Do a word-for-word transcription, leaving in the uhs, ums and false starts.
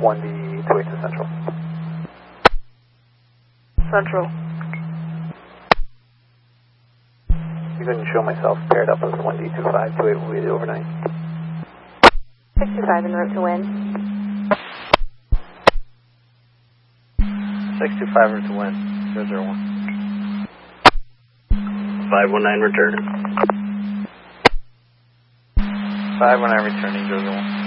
one D two eight to Central. Central. You couldn't show myself paired up with one D two five two eight will be the overnight. sixty-five en route to wind. six two five route to wind, zero zero one. five one nine returning. five one nine returning, zero zero one.